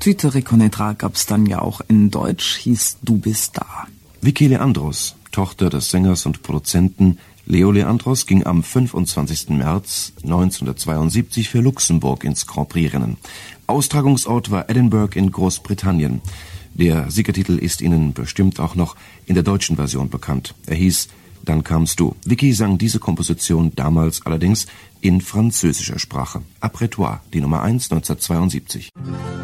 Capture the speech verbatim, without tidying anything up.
Tu te reconnaîtras gab's dann ja auch in Deutsch, hieß Du bist da. Vicky Leandros, Tochter des Sängers und Produzenten Leo Leandros, ging am fünfundzwanzigsten März neunzehnhundertzweiundsiebzig für Luxemburg ins Grand Prix-Rennen. Austragungsort war Edinburgh in Großbritannien. Der Siegertitel ist Ihnen bestimmt auch noch in der deutschen Version bekannt. Er hieß Dann kamst du. Vicky sang diese Komposition damals allerdings in französischer Sprache. Après toi, die Nummer eins neunzehnhundertzweiundsiebzig.